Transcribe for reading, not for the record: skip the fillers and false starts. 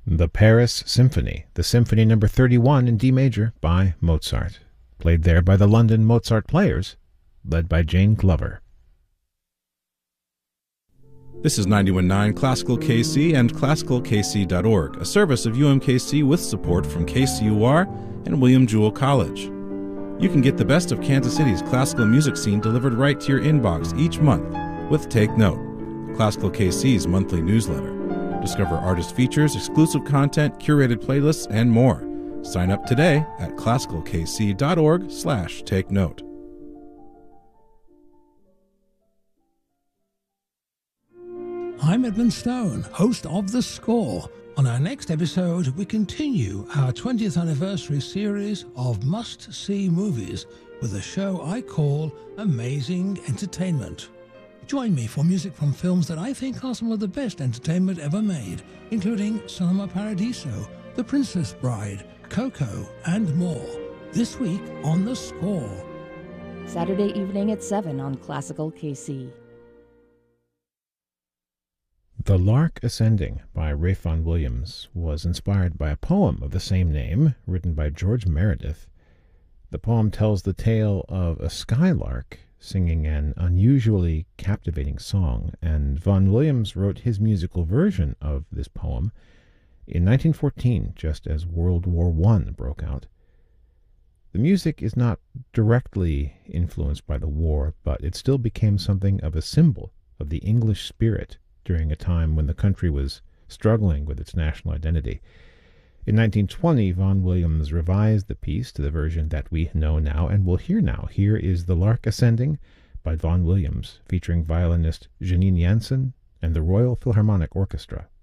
The Paris Symphony, the Symphony No. 31 in D major by Mozart, played there by the London Mozart Players, led by Jane Glover. This is 91.9 Classical KC and ClassicalKC.org, a service of UMKC with support from KCUR and William Jewell College. You can get the best of Kansas City's classical music scene delivered right to your inbox each month with Take Note, Classical KC's monthly newsletter. Discover artist features, exclusive content, curated playlists, and more. Sign up today at classicalkc.org/take note. I'm Edmund Stone, host of The Score. On our next episode, we continue our 20th anniversary series of must-see movies with a show I call Amazing Entertainment. Join me for music from films that I think are some of the best entertainment ever made, including Cinema Paradiso, The Princess Bride, Coco, and more. This week on The Score. Saturday evening at 7 on Classical KC. The Lark Ascending by Ralph Vaughan Williams was inspired by a poem of the same name written by George Meredith. The poem tells the tale of a skylark singing an unusually captivating song, and Vaughan Williams wrote his musical version of this poem in 1914, just as World War I broke out. The music is not directly influenced by the war, but it still became something of a symbol of the English spirit during a time when the country was struggling with its national identity. In 1920, Vaughan Williams revised the piece to the version that we know now and will hear now. Here is The Lark Ascending by Vaughan Williams, featuring violinist Janine Jansen and the Royal Philharmonic Orchestra.